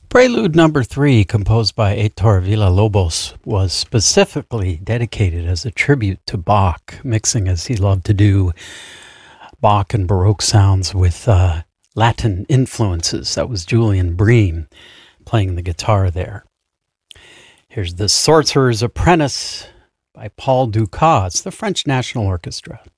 Prelude number 3, composed by Heitor Villa-Lobos, was specifically dedicated as a tribute to Bach, mixing as he loved to do Bach and Baroque sounds with Latin influences. That was Julian Bream playing the guitar there. Here's The Sorcerer's Apprentice by Paul Dukas, the French National Orchestra.